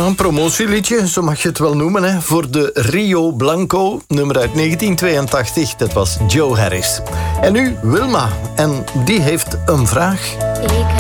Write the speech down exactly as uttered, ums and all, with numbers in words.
een promotieliedje, zo mag je het wel noemen, hè, voor de Rio Blanco, nummer uit negentien tweeëntachtig. Dat was Joe Harris. En nu Wilma, en die heeft een vraag. Ik